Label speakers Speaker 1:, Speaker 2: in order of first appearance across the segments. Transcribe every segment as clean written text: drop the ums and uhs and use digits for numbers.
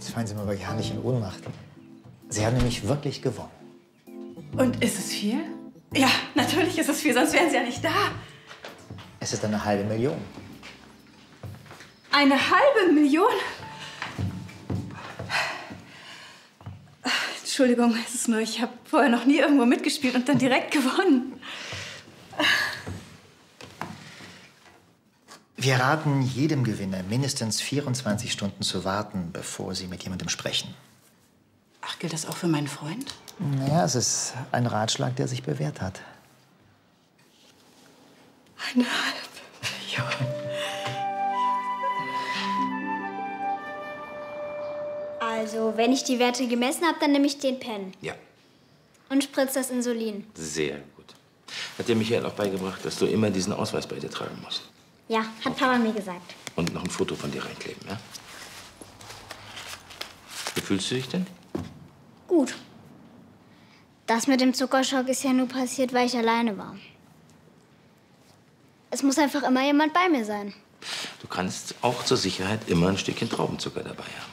Speaker 1: Jetzt fallen Sie mir aber ja nicht in Ohnmacht. Sie haben nämlich wirklich gewonnen.
Speaker 2: Und ist es viel? Ja, natürlich ist es viel, sonst wären Sie ja nicht da.
Speaker 1: Es ist eine $500.000.
Speaker 2: Eine $500.000? Entschuldigung, es ist nur, ich habe vorher noch nie irgendwo mitgespielt und dann direkt gewonnen.
Speaker 1: Wir raten jedem Gewinner, mindestens 24 Stunden zu warten, bevor Sie mit jemandem sprechen.
Speaker 2: Ach, gilt das auch für meinen Freund?
Speaker 1: Naja, es ist ein Ratschlag, der sich bewährt hat.
Speaker 2: $1,5 Millionen.
Speaker 3: Also, wenn ich die Werte gemessen habe, dann nehme ich den Pen.
Speaker 4: Ja,
Speaker 3: Und spritze das Insulin.
Speaker 4: sehr gut. Hat dir Michael auch beigebracht, dass du immer diesen Ausweis bei dir tragen musst?
Speaker 3: Ja, hat Papa mir gesagt.
Speaker 4: Und noch ein Foto von dir reinkleben, ja? Wie fühlst du dich denn?
Speaker 3: Gut. Das mit dem Zuckerschock ist ja nur passiert, weil ich alleine war. Es muss einfach immer jemand bei mir sein.
Speaker 4: Du kannst auch zur Sicherheit immer ein Stückchen Traubenzucker dabei haben.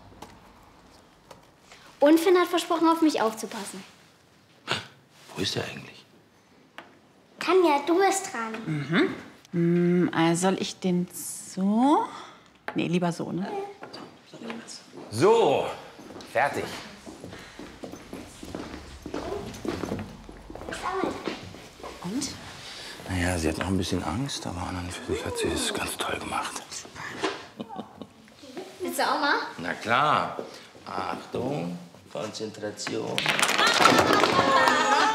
Speaker 3: Und Finn hat versprochen, auf mich aufzupassen.
Speaker 4: Wo ist er eigentlich?
Speaker 3: Tanja, du bist dran.
Speaker 5: Also soll ich den so? Nee, lieber so, ne?
Speaker 4: So, fertig.
Speaker 5: Und?
Speaker 4: Naja, sie hat noch ein bisschen Angst, aber an und für sich hat sie es ganz toll gemacht.
Speaker 3: Willst du auch mal?
Speaker 4: Na klar. Achtung, Konzentration.